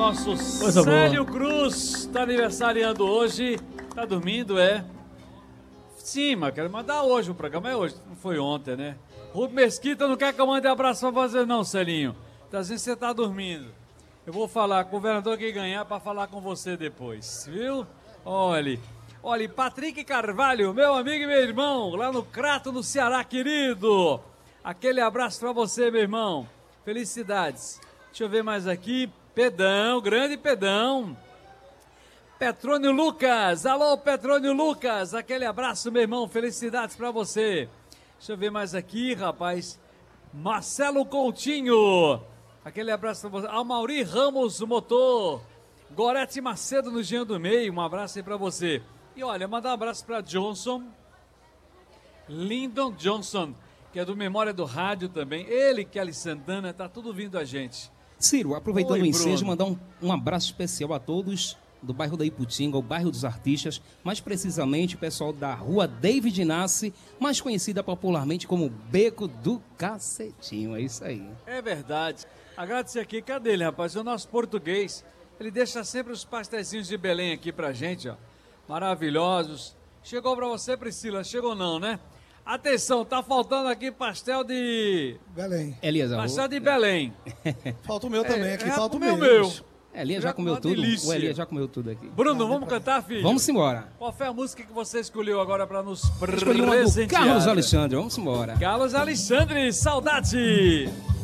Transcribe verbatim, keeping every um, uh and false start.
nosso Coisa Célio boa. Cruz, tá aniversariando hoje. Tá dormindo, é? Sim, mas quero mandar hoje, o programa é hoje, não foi ontem, né? Rubem Mesquita não quer que eu mande abraço pra você não, Celinho. Tá dizendo que você tá dormindo. Eu vou falar com o governador que ganhar pra falar com você depois, viu? Olha, olha, Patrick Carvalho, meu amigo e meu irmão, lá no Crato, no Ceará, querido. Aquele abraço pra você, meu irmão. Felicidades. Deixa eu ver mais aqui. Pedão, grande Pedão. Petrônio Lucas, alô Petrônio Lucas, aquele abraço, meu irmão, felicidades pra você. Deixa eu ver mais aqui, rapaz. Marcelo Coutinho, aquele abraço pra você. Amauri Ramos, o motor. Gorete Macedo no Jean do Meio, um abraço aí pra você. E olha, mandar um abraço pra Johnson, Lyndon Johnson, que é do Memória do Rádio também. Ele, Kelly Santana, tá tudo vindo a gente. Ciro, aproveitando Oi, o ensejo, Bruno. mandar um, um abraço especial a todos do bairro da Iputinga, o bairro dos artistas, mais precisamente o pessoal da rua David Nasce, mais conhecida popularmente como Beco do Cacetinho, é isso aí. É verdade. Agradecer aqui, cadê ele, rapaz? O nosso português, ele deixa sempre os pastéisinhos de Belém aqui pra gente, ó. Maravilhosos. Chegou pra você, Priscila? Chegou não, né? Atenção, tá faltando aqui pastel de... Belém. Elias, Pastel de Belém. Falta o meu também aqui, é, falta o comeu meu. meu. Elias já Já comeu uma tudo? delícia. O Elias já comeu tudo aqui. Bruno, vamos cantar, filho? Vamos embora. Qual foi a música que você escolheu agora pra nos Escolhi uma do presentear? Carlos Alexandre, vamos embora. Carlos Alexandre, saudade!